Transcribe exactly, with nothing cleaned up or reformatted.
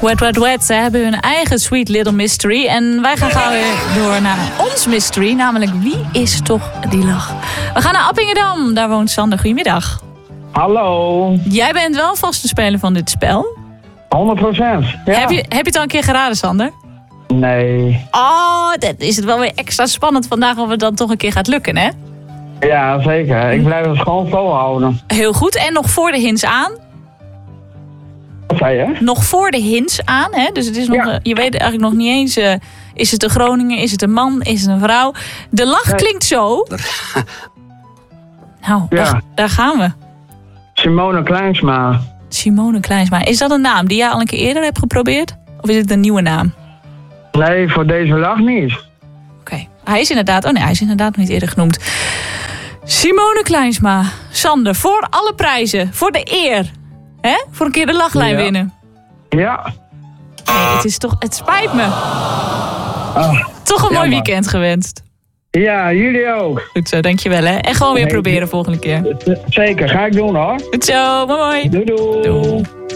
Wet, wet, wet. Ze hebben hun eigen Sweet Little Mystery. En wij gaan gauw weer door naar ons mystery. Namelijk, wie is toch die lach? We gaan naar Appingedam. Daar woont Sander. Goedemiddag. Hallo. Jij bent wel vaste speler van dit spel. honderd procent. Ja. Heb je, heb je het al een keer geraden, Sander? Nee. Oh, dan is het wel weer extra spannend vandaag of het dan toch een keer gaat lukken, hè? Ja, zeker. Ik blijf het gewoon volhouden. Heel goed. En nog voor de hints aan. Wat zei je? Nog voor de hints aan, hè? Dus het is nog, Ja. je weet eigenlijk nog niet eens... Uh, is het een Groninger, is het een man, is het een vrouw? De lach Nee. klinkt zo. Nou, Ja. daar, daar gaan we. Simone Kleinsma. Simone Kleinsma. Is dat een naam die jij al een keer eerder hebt geprobeerd? Of is het een nieuwe naam? Nee, voor deze lach niet. Oké. Okay. Hij is inderdaad... Oh nee, hij is inderdaad nog niet eerder genoemd. Simone Kleinsma. Sander, voor alle prijzen. Voor de eer. Hè? Voor een keer de lachlijn Ja. winnen. Ja. Nee, het is toch... Het spijt me. Oh, Toch een mooi jammer. weekend gewenst. Ja, jullie ook. Goed zo, dankjewel hè. En gewoon weer Nee, proberen volgende keer. Zeker, ga ik doen hoor. Goed zo, mooi mooi. Doei doei. Doei.